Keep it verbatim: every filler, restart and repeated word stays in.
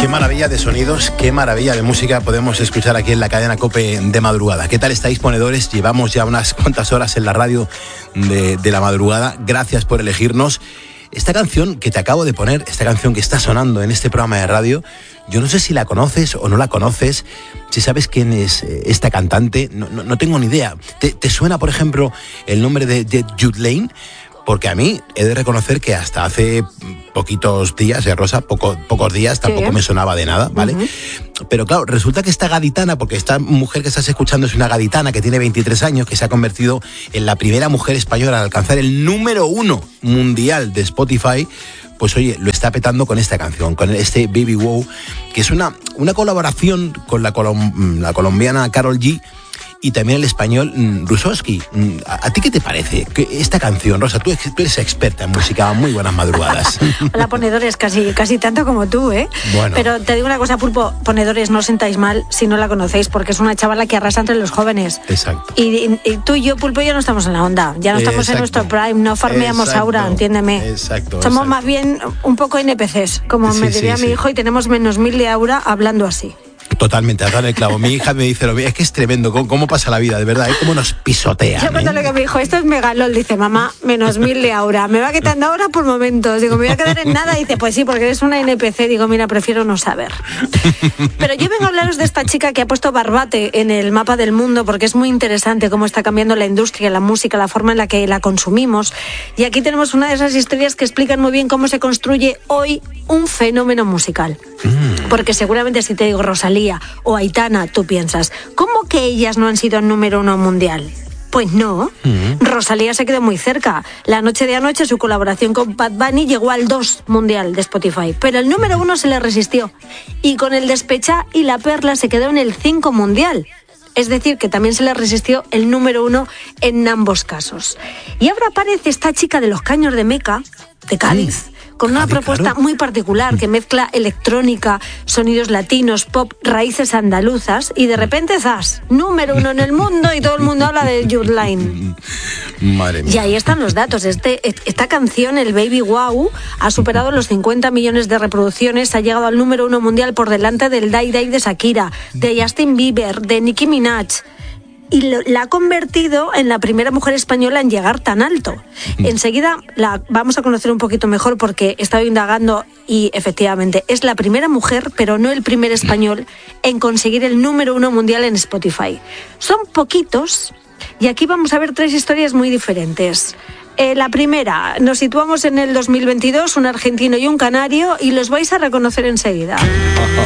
Qué maravilla de sonidos, qué maravilla de música podemos escuchar aquí en la cadena COPE de madrugada. ¿Qué tal estáis, ponedores? Llevamos ya unas cuantas horas en la radio de, de la madrugada. Gracias por elegirnos. Esta canción que te acabo de poner, esta canción que está sonando en este programa de radio, yo no sé si la conoces o no la conoces, si sabes quién es esta cantante, no, no, no tengo ni idea. ¿Te, te suena, por ejemplo, el nombre de, de Jud Lane? Porque a mí he de reconocer que hasta hace poquitos días, eh, Rosa, poco, pocos días, tampoco sí. me sonaba de nada, ¿vale? Uh-huh. Pero claro, resulta que esta gaditana, porque esta mujer que estás escuchando es una gaditana que tiene veintitrés años, que se ha convertido en la primera mujer española en alcanzar el número uno mundial de Spotify, pues oye, lo está petando con esta canción, con este Baby Wow, que es una, una colaboración con la, colom- la colombiana Karol G, y también el español Rusowski. ¿A, ¿A ti qué te parece esta canción, Rosa? Tú, tú eres experta en música, muy buenas madrugadas. Hola, ponedores, casi, casi tanto como tú, ¿eh? Bueno. Pero te digo una cosa, Pulpo, ponedores, no os sentáis mal si no la conocéis, porque es una chavala que arrasa entre los jóvenes. Exacto. Y, y, y tú y yo, Pulpo, ya no estamos en la onda, ya no estamos Exacto. en nuestro prime, no farmeamos Exacto. aura, entiéndeme. Exacto. Somos Exacto. más bien un poco N P Cs, como sí, me diría sí, mi sí. hijo, y tenemos menos mil de aura hablando así. Totalmente, has dado el clavo. Mi hija me dice lo mismo, es que es tremendo, ¿cómo, cómo pasa la vida? De verdad, es como nos pisotea. Yo cuando ¿eh? lo que me dijo, esto es megalol, dice, mamá, menos mil de aura, me va quitando aura por momentos. Digo, me voy a quedar en nada. Dice, pues sí, porque eres una N P C. Digo, mira, prefiero no saber. Pero yo vengo a hablaros de esta chica que ha puesto Barbate en el mapa del mundo, porque es muy interesante cómo está cambiando la industria, la música, la forma en la que la consumimos. Y aquí tenemos una de esas historias que explican muy bien cómo se construye hoy un fenómeno musical. Mm. Porque seguramente si te digo Rosalía o Aitana, tú piensas, ¿cómo que ellas no han sido número uno mundial? Pues no, mm. Rosalía se quedó muy cerca. La noche de anoche su colaboración con Bad Bunny llegó al dos mundial de Spotify, pero el número uno se le resistió. Y con el Despechá y La Perla se quedó en el cinco mundial. Es decir, que también se le resistió el número uno en ambos casos. Y ahora aparece esta chica de los Caños de Meca, de Cádiz, con una Cádiz, propuesta claro. muy particular que mezcla electrónica, sonidos latinos, pop, raíces andaluzas y de repente, ¡zas!, número uno en el mundo y todo el mundo habla de Jud Lane. Madre mía. Y ahí están los datos. Este, esta canción, el Baby Wow, ha superado los cincuenta millones de reproducciones, ha llegado al número uno mundial por delante del Die Die de Shakira, de Justin Bieber, de Nicki Minaj. Y lo, la ha convertido en la primera mujer española en llegar tan alto. Enseguida la vamos a conocer un poquito mejor porque he estado indagando y efectivamente es la primera mujer, pero no el primer español, en conseguir el número uno mundial en Spotify. Son poquitos y aquí vamos a ver tres historias muy diferentes. Eh, la primera, nos situamos en el dos mil veintidós, un argentino y un canario, y los vais a reconocer enseguida.